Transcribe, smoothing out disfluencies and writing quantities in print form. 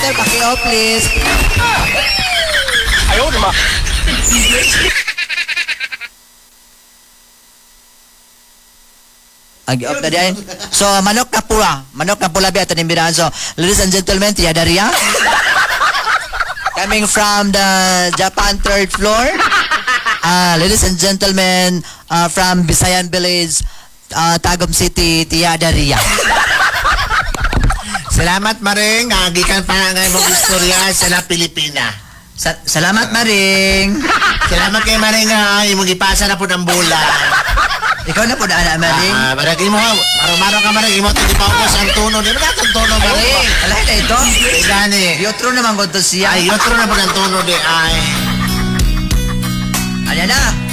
Sir, paki-off please. Ayaw naman. Ag-off na din. So, manok na pula. Manok na pula biya ito nimbirahan. So, ladies and gentlemen, Tia Daria. Coming from the Japan third floor. Ladies and gentlemen, from Bisayan Village, Tagum City, Tia Daria. Salamat Maring, gikan pa nga imong istorya sa Pilipina. Salamat, Maring. Salamat kay Maring nga imong ipasa na po ng bulan. Ikaw na po na, Ana Maring. Barag mo ha, maro-maro ka Maring, imo tindi pa ako sa tuno. Di ba ka tuno Maring? Alay na ito. Gani. Yotro naman ko to siya. Ay, yotro na po ng tuno di ay. Ano na?